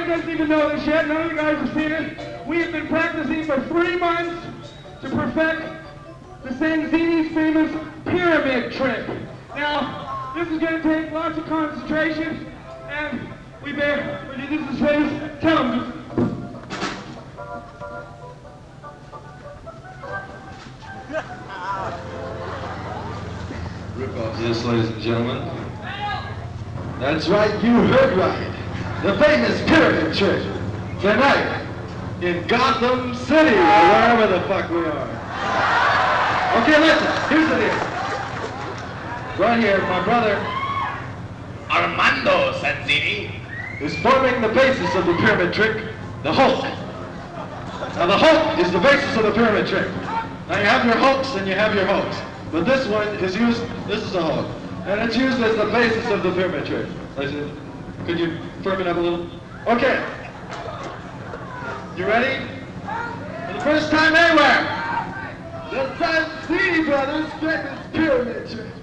doesn't even know this yet. None of you guys have seen it. We have been practicing for 3 months to perfect the Sanzini's famous pyramid trick. Now, this is going to take lots of concentration, and we bear, this is famous. Tell them. Yes, ladies and gentlemen. That's right, you heard right. The famous pyramid trick. Tonight, in Gotham City, or wherever the fuck we are. Okay, listen, here's the deal. Right here, my brother, Armando Sanzini, is forming the basis of the pyramid trick, the Hulk. Now the Hulk is the basis of the pyramid trick. Now you have your Hulks and you have your Hulks. But this one is used, this is a Hulk, and it's used as the basis of the pyramid trick. Could you firm it up a little? Okay. You ready? For the first time anywhere, the Sanzini brothers famous pyramid trick.